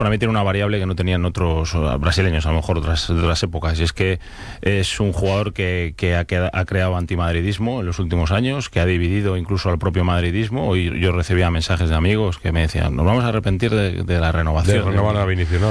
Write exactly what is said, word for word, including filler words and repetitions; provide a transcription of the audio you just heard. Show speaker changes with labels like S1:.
S1: para mí tiene una variable que no tenían otros brasileños, a lo mejor otras, de otras épocas, y es que es un jugador que, que ha, queda, ha creado antimadridismo en los últimos años, que ha dividido incluso al propio madridismo. Hoy yo recibía mensajes de amigos que me decían, nos vamos a arrepentir de, de la renovación.
S2: De renovar a Vinicius, ¿no?